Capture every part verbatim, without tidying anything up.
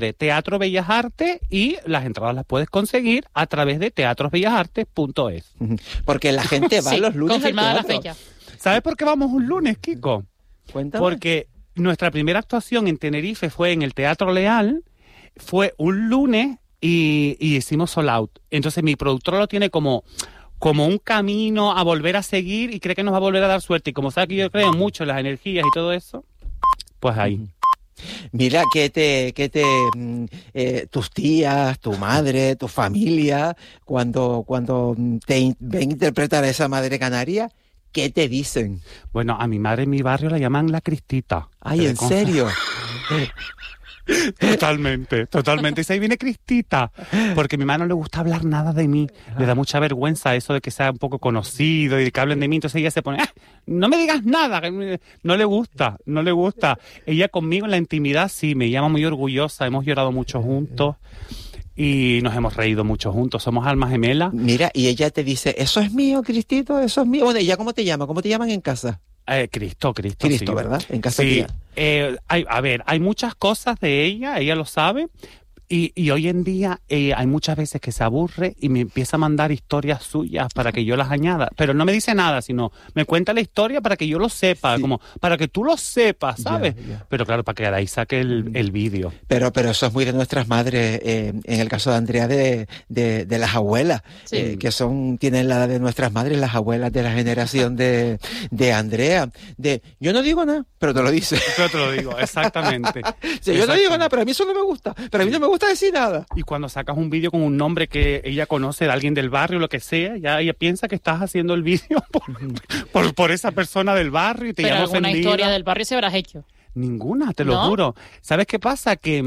de Teatro Bellas Artes y las entradas las puedes conseguir a través de teatros bellas artes punto es. Porque la gente va Sí, los lunes al confirmada la teatro. fecha. ¿Sabes por qué vamos un lunes, Kiko? Cuéntame. Porque nuestra primera actuación en Tenerife fue en el Teatro Leal, fue un lunes y, y hicimos sold out. Entonces mi productora lo tiene como, como un camino a volver a seguir y cree que nos va a volver a dar suerte. Y como sabe que yo creo mucho en las energías y todo eso, pues ahí. Mira, que te, que te, mm, eh, tus tías, tu madre, tu familia, cuando, cuando te in- ven interpretar a esa madre canaria, ¿qué te dicen? Bueno, a mi madre en mi barrio la llaman la Cristita. Ay, ¿en serio? Totalmente, totalmente. Y ahí viene Cristita, porque a mi mamá no le gusta hablar nada de mí. Le da mucha vergüenza eso de que sea un poco conocido y de que hablen de mí. Entonces ella se pone, ah, no me digas nada. No le gusta, no le gusta. Ella conmigo en la intimidad sí, me llama muy orgullosa. Hemos llorado mucho juntos y nos hemos reído mucho juntos. Somos almas gemelas. Mira, y ella te dice, eso es mío, Cristito, eso es mío. Bueno, ¿ella cómo te llama? ¿Cómo te llaman en casa? Eh, Cristo, Cristo. Cristo, sí. ¿verdad? En casa Sí. mía. Eh, hay, a ver, hay muchas cosas de ella, ella lo sabe. Y, y hoy en día eh, hay muchas veces que se aburre y me empieza a mandar historias suyas para que yo las añada. Pero no me dice nada, sino me cuenta la historia para que yo lo sepa, Sí. como para que tú lo sepas, ¿sabes? Ya, ya. Pero claro, para que de ahí saque el, el vídeo. Pero, pero eso es muy de nuestras madres, eh, en el caso de Andrea, de, de, de las abuelas, Sí. eh, que son, tienen la edad de nuestras madres, las abuelas de la generación de, de Andrea. De, yo no digo nada, pero te lo dice. Yo te lo digo, exactamente. Sí, yo no digo nada, pero a mí eso no me gusta. Pero a mí no me gusta decir nada. Y cuando sacas un vídeo con un nombre que ella conoce de alguien del barrio, lo que sea, ya ella piensa que estás haciendo el vídeo por, por, por esa persona del barrio y te Pero llama alguna ofendida. historia del barrio se habrás hecho. Ninguna, te lo ¿No? juro. ¿Sabes qué pasa? Que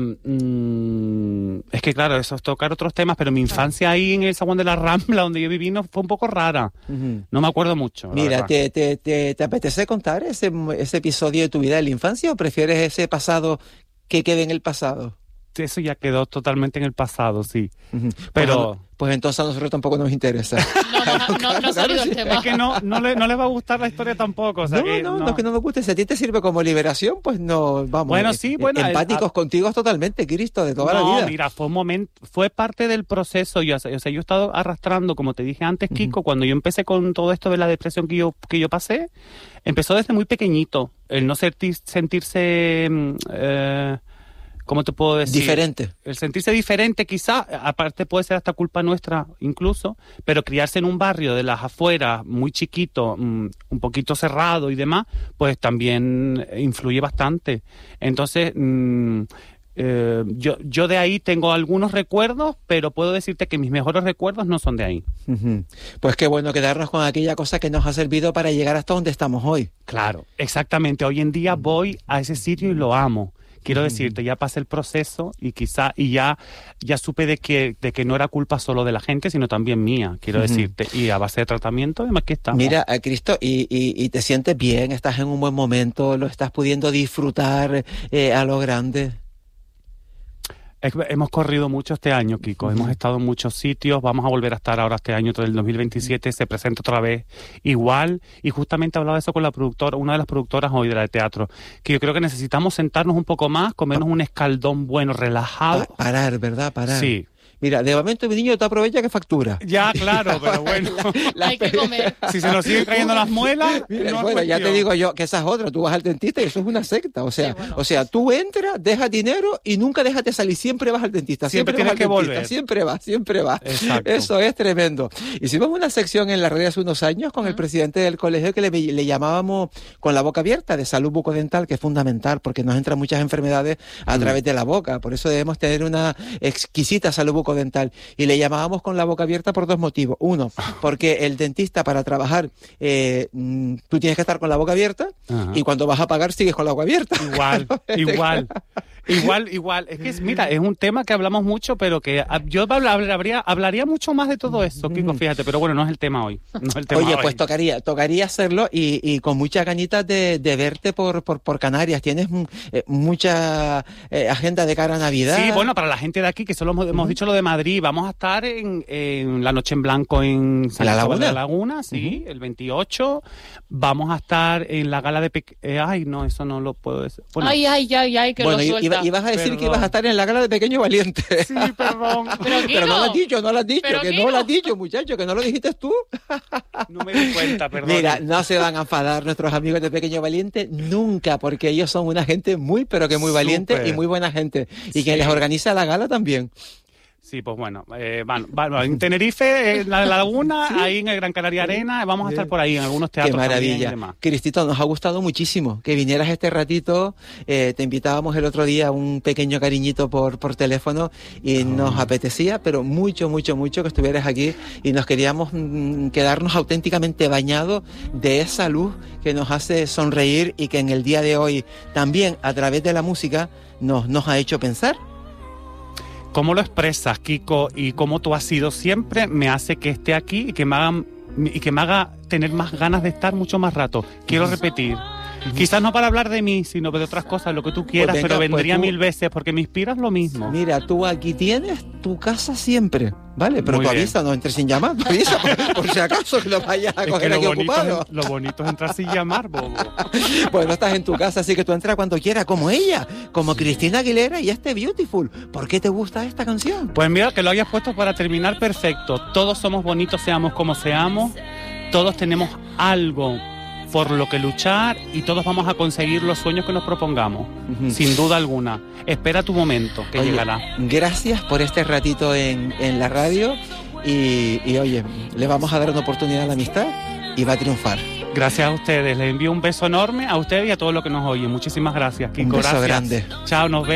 mm, es que claro, eso es tocar otros temas, pero mi infancia ahí en el Zaguán de la Rambla, donde yo viví, no, fue un poco rara. No me acuerdo mucho. la Mira, verdad. ¿te, te, te, te apetece contar ese, ese episodio de tu vida de la infancia o prefieres ese pasado que quede en el pasado? Eso ya quedó totalmente en el pasado, sí. Ujú. Pero- Pues, pues entonces a nosotros tampoco nos interesa. No, no, no, no, no ha salido el tema. Es que no, no, le, no le va a gustar la historia tampoco. O sea No, que no, no, es que no nos guste. Si a ti te sirve como liberación, pues no, vamos. Bueno, eh, sí, eh, bueno, empáticos a- contigo totalmente, Cristo, de toda no, la vida. mira, fue un momento, fue parte del proceso. Yo, o sea, yo he estado arrastrando, como te dije antes, Kiko, cuando yo empecé con todo esto de la depresión que yo, que yo pasé, empezó desde muy pequeñito. El no sentir, sentirse, mm, eh, ¿cómo te puedo decir? Diferente. El sentirse diferente quizá, aparte puede ser hasta culpa nuestra incluso, pero criarse en un barrio de las afueras, muy chiquito, mmm, un poquito cerrado y demás, pues también influye bastante. Entonces, mmm, eh, yo, yo de ahí tengo algunos recuerdos, pero puedo decirte que mis mejores recuerdos no son de ahí. Ujú. Pues qué bueno quedarnos con aquella cosa que nos ha servido para llegar hasta donde estamos hoy. Claro, exactamente. Hoy en día voy a ese sitio y lo amo. Quiero decirte, ya pasé el proceso y quizá y ya ya supe de que de que no era culpa solo de la gente, sino también mía, quiero Ujú. decirte. Y a base de tratamiento, además que estamos. Mira, eh, Cristo, y, y, y te sientes bien, estás en un buen momento, lo estás pudiendo disfrutar eh, a lo grande. Es- hemos corrido mucho este año, Kiko. Hemos estado en muchos sitios. Vamos a volver a estar ahora este año, todo el dos mil veintisiete. Se presenta otra vez igual. Y justamente hablaba de eso con la productora, una de las productoras hoy de la de teatro, que yo creo que necesitamos sentarnos un poco más, comernos un escaldón bueno, relajado. Pa- parar, ¿verdad? Parar. Sí. Mira, de momento mi niño te aprovecha que factura. Ya, claro, pero bueno. La- Hay que comer. Si se nos siguen cayendo las muelas, Mira, no es bueno, ya te cuestión. digo yo que esa es otra, tú vas al dentista y eso es una secta, o sea, Sí, bueno. o sea, tú entras, dejas dinero y nunca dejas de salir, siempre vas al dentista, Siempre siempre, vas tienes al que dentista, volver. siempre vas, siempre vas. Exacto. Eso es tremendo. Hicimos una sección en la red hace unos años con el presidente del colegio que le, le llamábamos con la boca abierta, de salud bucodental, que es fundamental porque nos entran muchas enfermedades a través de la boca, por eso debemos tener una exquisita salud bucodental y le llamábamos con la boca abierta por dos motivos. Uno, porque el dentista para trabajar eh, mm, tú tienes que estar con la boca abierta Ajá. y cuando vas a pagar sigues con la boca abierta. Igual, igual. Igual, igual. Es que, es- mira, es un tema que hablamos mucho, pero que ah, yo habla- hablaría, hablaría mucho más de todo eso, Kiko, fíjate. Pero bueno, no es el tema hoy. No es el tema Oye, hoy. pues tocaría, tocaría hacerlo y, y con muchas ganitas de, de verte por, por, por Canarias. Tienes mm, eh, mucha eh, agenda de cara a Navidad. Sí, bueno, para la gente de aquí, que solo hemos, hemos dicho lo de Madrid. Vamos a estar en, en la Noche en Blanco en San ¿La Cristóbal de Laguna? la Laguna, sí, Uh-huh. el veintiocho. Vamos a estar en la gala de... Pe- eh, ay, no, eso no lo puedo decir. Bueno, Ay, ay, ay, ay, que Bueno, lo i- suelta. iba- ibas a decir Perdón. que ibas a estar en la gala de Pequeño Valiente. sí, perdón. Pero, Pero no Kiko, lo has dicho, no lo has dicho, Pero, que no Kiko. lo has dicho, muchacho, que no lo dijiste tú. No me di cuenta, perdón. Mira, no se van a enfadar nuestros amigos de Pequeño Valiente nunca, porque ellos son una gente muy, pero que muy valiente Súper. y muy buena gente. Y Sí. quien les organiza la gala también. Sí, pues bueno, eh, van, van- en Tenerife, en la Laguna, ahí en el Gran Canaria Arena, vamos a estar por ahí en algunos Qué teatros también y maravilla. demás. Cristito, nos ha gustado muchísimo que vinieras este ratito. Eh, te invitábamos el otro día a un pequeño cariñito por, por teléfono y nos apetecía, pero mucho, mucho, mucho que estuvieras aquí y nos queríamos mm, quedarnos auténticamente bañados de esa luz que nos hace sonreír y que en el día de hoy también a través de la música nos, nos ha hecho pensar. Cómo lo expresas, Kiko, y cómo tú has sido siempre, me hace que esté aquí y que me haga, y que me haga tener más ganas de estar mucho más rato. Quiero repetir. Quizás no para hablar de mí, sino de otras cosas, lo que tú quieras, venga, pero pues vendría tú- mil veces porque me inspiras lo mismo. Mira, tú aquí tienes tu casa siempre, ¿vale? Pero Muy tú bien. avisa, no entres sin llamar, tú avisa, por, por si acaso que lo vayas a Es coger que aquí lo bonito, ocupado. es, lo bonito es entrar sin llamar, bobo. Pues no estás en tu casa, así que tú entras cuando quieras, como ella, como Cristina Aguilera y este Beautiful. ¿Por qué te gusta esta canción? Pues mira, que lo hayas puesto para terminar perfecto. Todos somos bonitos, seamos como seamos. Todos tenemos algo por lo que luchar y todos vamos a conseguir los sueños que nos propongamos. Ujú. Sin duda alguna. Espera tu momento, que Oye, llegará. Gracias por este ratito en, en la radio y, y oye, le vamos a dar una oportunidad a la amistad y va a triunfar. Gracias a ustedes. Les envío un beso enorme a ustedes y a todos los que nos oyen. Muchísimas gracias, Kiko. Un beso Gracias. grande. Chao, nos vemos.